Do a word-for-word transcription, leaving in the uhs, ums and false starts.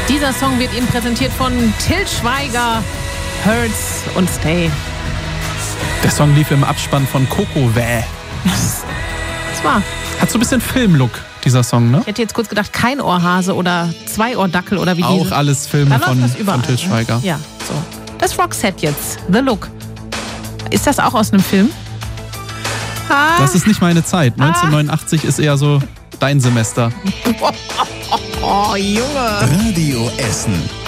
Dieser Song wird Ihnen präsentiert von Til Schweiger, Hurts und Stay. Der Song lief im Abspann von Coco Vä. Das war. Hat so ein bisschen Filmlook, dieser Song, ne? Ich hätte jetzt kurz gedacht, kein Ohrhase oder Zwei-Ohr-Dackel oder wie Auch diese. alles Filme Da läuft von, das überall, von Til Schweiger. Ne? Ja, so. Das Roxette jetzt, The Look. Ist das auch aus einem Film? Ah. Das ist nicht meine Zeit. neunzehnhundertneunundachtzig ist eher so dein Semester. Oh, Junge. Radio Essen.